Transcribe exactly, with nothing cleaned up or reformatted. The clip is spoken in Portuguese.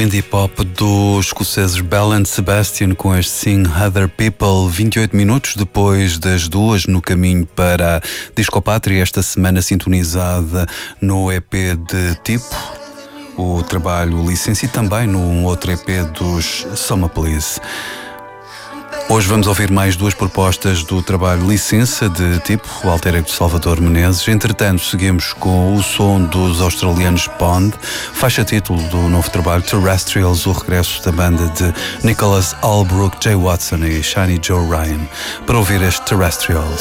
indie pop dos escoceses Bell and Sebastian com este Sing Other People, vinte e oito minutos depois das duas, no caminho para a Discopátria, esta semana sintonizada no E P de Tipo, o trabalho Licença, e também num outro E P dos Summer Please. Hoje vamos ouvir mais duas propostas do trabalho Licença de Tipo, o alter ego de Salvador Menezes. Entretanto, seguimos com o som dos australianos Pond, faixa título do novo trabalho Terrestrials, o regresso da banda de Nicholas Albrook, Jay Watson e Shiny Joe Ryan, para ouvir este Terrestrials.